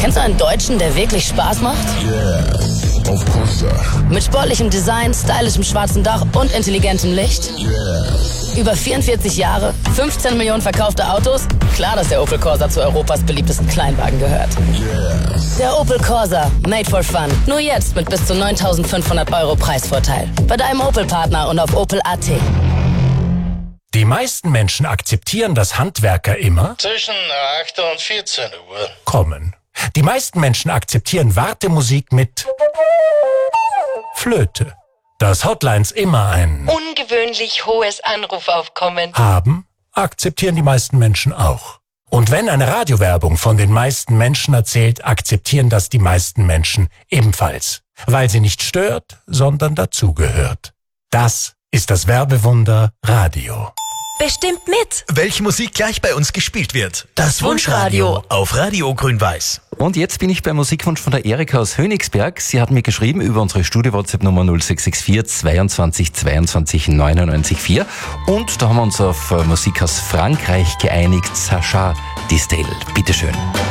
Kennst du einen Deutschen, der wirklich Spaß macht? Yeah, of course. Mit sportlichem Design, stylischem schwarzen Dach und intelligentem Licht? Yeah. Über 44 Jahre, 15 Millionen verkaufte Autos? Klar, dass der Opel Corsa zu Europas beliebtesten Kleinwagen gehört. Yeah. Der Opel Corsa, made for fun. Nur jetzt mit bis zu 9.500 € Preisvorteil. Bei deinem Opel-Partner und auf Opel.at. Die meisten Menschen akzeptieren, dass Handwerker immer zwischen 8 und 14 Uhr kommen. Die meisten Menschen akzeptieren Wartemusik mit Flöte. Dass Hotlines immer ein ungewöhnlich hohes Anrufaufkommen haben, akzeptieren die meisten Menschen auch. Und wenn eine Radiowerbung von den meisten Menschen erzählt, akzeptieren das die meisten Menschen ebenfalls. Weil sie nicht stört, sondern dazugehört. Das ist das Werbewunder Radio. Bestimmt mit. Welche Musik gleich bei uns gespielt wird. Das Wunschradio auf Radio Grün-Weiß. Und jetzt bin ich beim Musikwunsch von der Erika aus Hönigsberg. Sie hat mir geschrieben über unsere Studio-WhatsApp-Nummer 0664 22 22 99 4. Und da haben wir uns auf Musik aus Frankreich geeinigt. Sacha Distel. Bitteschön.